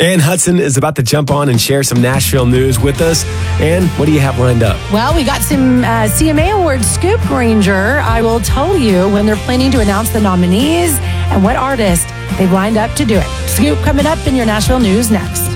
Ann Hudson is about to jump on and share some Nashville news with us. Ann, what do you have lined up? Well, we got some CMA Awards scoop, Ranger. I will tell you when they're planning to announce the nominees and what artist they've lined up to do it. Scoop coming up in your Nashville news next.